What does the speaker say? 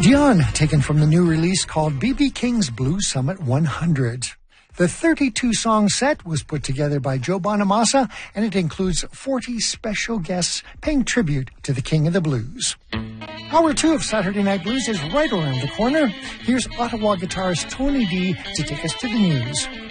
Dion, taken from the new release called B.B. King's Blues Summit 100. The 32-song set was put together by Joe Bonamassa, and it includes 40 special guests paying tribute to the King of the Blues. Hour 2 of Saturday Night Blues is right around the corner. Here's Ottawa guitarist Tony D to take us to the news.